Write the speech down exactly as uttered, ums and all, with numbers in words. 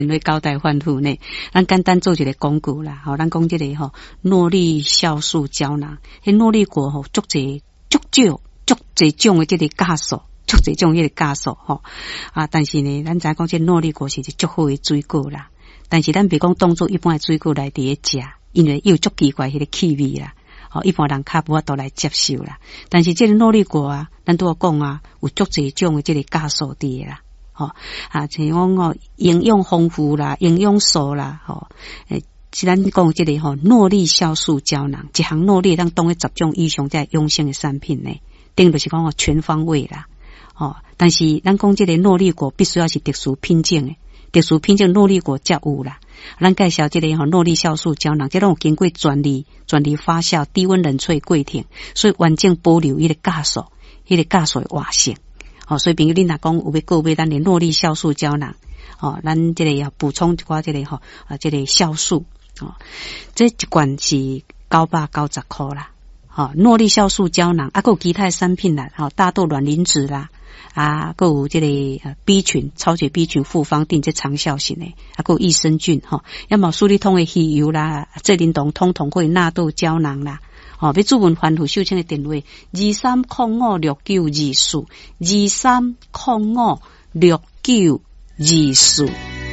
因为交代反复呢，咱简单做一个广告啦，吼，咱讲这个吼，诺丽酵素胶囊，迄诺丽果吼，足侪足少足侪种的这个酵素，足侪种迄个酵素吼啊，但是呢，咱知讲这诺丽果是一足好的水果啦，但是咱别讲当做一般的水果来伫食，因为有足奇怪迄个气味啦，吼，一般人较无法度来接受啦。但是这个诺丽果啊，咱都要讲啊，有足侪种的这个酵素伫啦。哦啊，像讲哦，营养丰富啦，营养素啦，吼、哦，诶，是咱讲这个吼诺丽酵素胶囊，一项诺丽当当个十种以上在养生的产品呢，等就是讲哦全方位啦，哦，但是咱讲这个诺丽果必须要是特殊品种的，特殊品种诺丽果才有啦。咱介绍这个吼诺丽酵素胶囊，这种经过专利、专利发酵、低温冷萃过程，所以完整保留伊个酵素，伊个酵素的活性。哦，所以朋友你若讲有要购买咱的诺丽酵素胶囊，哦，咱这个要补充一寡这个吼啊，这个酵素，哦，这一罐是九百九十块啦，哦，诺丽酵素胶囊，啊，还有其他的产品啦，哦，大豆卵磷脂啦，啊，还有这个呃 B 群、超级 B 群复方定这长效型的，啊，还有益生菌哈，要么苏利通的鱼油啦，这灵动通通会纳豆胶囊啦。哦，要注文反复收请的电话二三零五六九二四二三零五六九二四。